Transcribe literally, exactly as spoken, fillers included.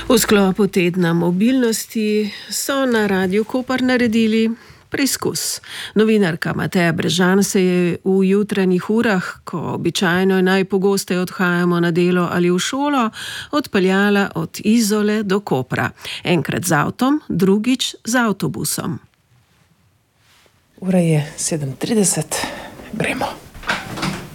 V sklopu tedna mobilnosti so na Radiu Koper naredili preizkus. Novinarka Mateja Brežan se je v jutranjih urah, ko običajno najpogosteje odhajamo na delo ali v šolo, odpeljala od Izole do Kopra. Enkrat z avtom, drugič z avtobusom. Ura je sedem trideset, gremo.